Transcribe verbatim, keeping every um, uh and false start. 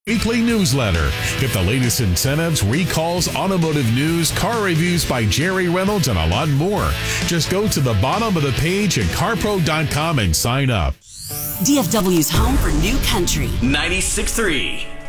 Weekly newsletter. Get the latest incentives, recalls, automotive news, car reviews by Jerry Reynolds, and a lot more. Just go to the bottom of the page at car pro dot com and sign up. D F W's home for new country. ninety-six point three